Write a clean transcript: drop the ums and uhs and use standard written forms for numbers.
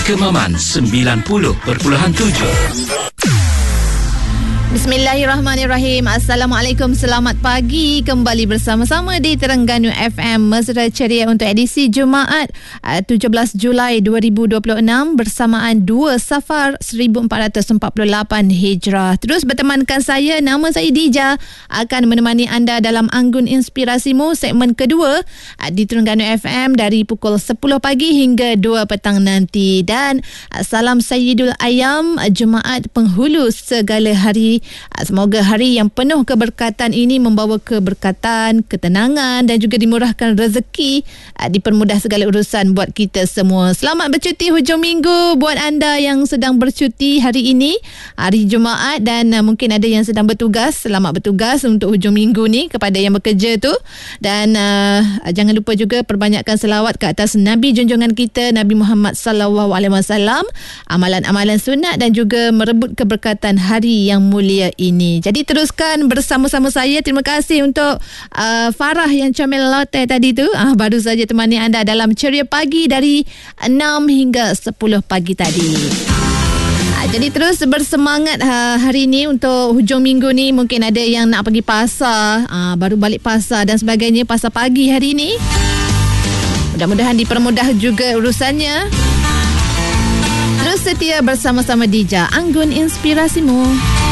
Kemaman 90.7. Bismillahirrahmanirrahim. Assalamualaikum, selamat pagi. Kembali bersama-sama di Terengganu FM Mesra Ceria untuk edisi Jumaat 17 Julai 2026 bersamaan 2 Safar 1448 Hijrah. Terus bertemankan saya, nama saya Dija, akan menemani anda dalam Anggun Inspirasimu segmen kedua di Terengganu FM dari pukul 10 pagi hingga 2 petang nanti. Dan salam Sayyidul Ayam, Jumaat penghulu segala hari. Semoga hari yang penuh keberkatan ini membawa keberkatan, ketenangan dan juga dimurahkan rezeki, dipermudah segala urusan buat kita semua. Selamat bercuti hujung minggu buat anda yang sedang bercuti hari ini, hari Jumaat, dan mungkin ada yang sedang bertugas. Selamat bertugas untuk hujung minggu ni kepada yang bekerja tu. Dan jangan lupa juga perbanyakkan selawat ke atas Nabi junjungan kita, Nabi Muhammad SAW, amalan-amalan sunat dan juga merebut keberkatan hari yang mulia ini. Jadi teruskan bersama-sama saya. Terima kasih untuk Farah yang comel latte tadi tu, baru saja temani anda dalam Ceria Pagi dari 6 hingga 10 pagi tadi. Jadi terus bersemangat hari ini untuk hujung minggu ni. Mungkin ada yang nak pergi pasar, baru balik pasar dan sebagainya, pasar pagi hari ini. Mudah-mudahan dipermudah juga urusannya. Terus setia bersama-sama Dija, Anggun Inspirasimu.